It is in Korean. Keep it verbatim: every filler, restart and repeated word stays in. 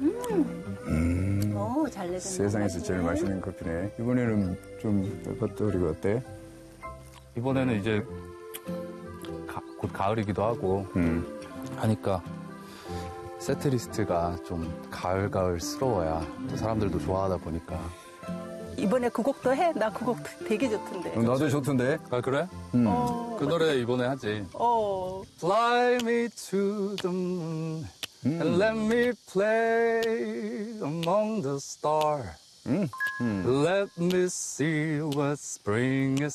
음. 너무 잘 내는 세상에서 제일 맛있는 커피네. 이번에는 좀 그것도 그리고 어때? 이번에는 이제 가, 곧 가을이기도 하고 음. 하니까 세트리스트가 좀 가을가을스러워야 또 사람들도 좋아하다 보니까. 이번에 그 곡도 해? 나 그 곡 되게 좋던데. 어, 나도 좋던데. 아 그래? 음. 어, 그 노래 이번에 하지. 어. Fly me to the moon 음. and let me play among the stars. 음. 음. Let me see what spring is